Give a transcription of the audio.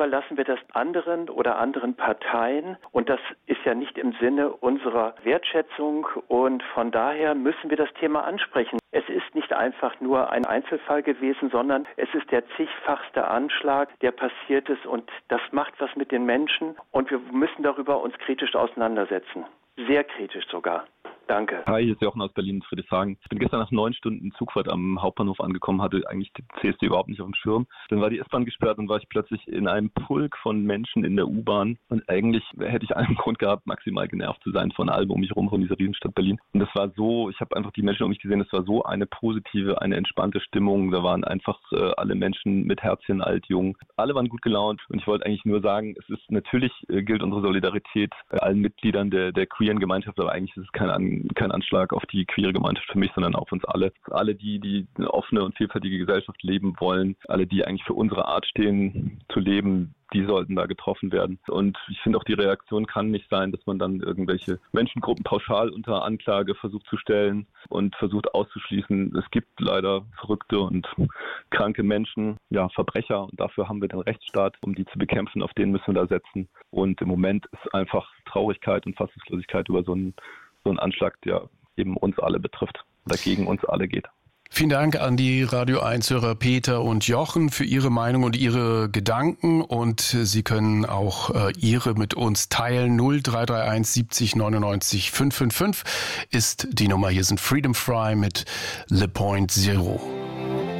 überlassen wir das anderen oder anderen Parteien. Und das ist ja nicht im Sinne unserer Wertschätzung. Und von daher müssen wir das Thema ansprechen. Es ist nicht einfach nur ein Einzelfall gewesen, sondern es ist der zigfachste Anschlag, der passiert ist. Und das macht was mit den Menschen. Und wir müssen darüber uns kritisch auseinandersetzen. Sehr kritisch sogar. Danke. Hi, hier ist Jochen aus Berlin, Friedrichshagen. Ich bin gestern nach 9 Stunden Zugfahrt am Hauptbahnhof angekommen, hatte eigentlich die CSD überhaupt nicht auf dem Schirm. Dann war die S-Bahn gesperrt und war ich plötzlich in einem Pulk von Menschen in der U-Bahn. Und eigentlich hätte ich einen Grund gehabt, maximal genervt zu sein von allem um mich herum, von dieser Riesenstadt Berlin. Und das war so, ich habe einfach die Menschen um mich gesehen, das war so eine positive, eine entspannte Stimmung. Da waren einfach alle Menschen mit Herzchen, alt, jung. Alle waren gut gelaunt. Und ich wollte eigentlich nur sagen, es ist natürlich, gilt unsere Solidarität allen Mitgliedern der queeren Gemeinschaft, aber eigentlich ist es kein Anschlag auf die queere Gemeinschaft für mich, sondern auf uns alle. Alle, die eine offene und vielfältige Gesellschaft leben wollen, alle, die eigentlich für unsere Art stehen, zu leben, die sollten da getroffen werden. Und ich finde auch, die Reaktion kann nicht sein, dass man dann irgendwelche Menschengruppen pauschal unter Anklage versucht zu stellen und versucht auszuschließen. Es gibt leider verrückte und kranke Menschen, ja, Verbrecher, und dafür haben wir den Rechtsstaat, um die zu bekämpfen, auf den müssen wir da setzen. Und im Moment ist einfach Traurigkeit und Fassungslosigkeit über so einen Anschlag, der eben uns alle betrifft, oder gegen uns alle geht. Vielen Dank an die Radio 1-Hörer Peter und Jochen für Ihre Meinung und Ihre Gedanken. Und Sie können auch Ihre mit uns teilen. 0331 70 99 555 ist die Nummer. Hier sind Freedom Fry mit Le Point Zero.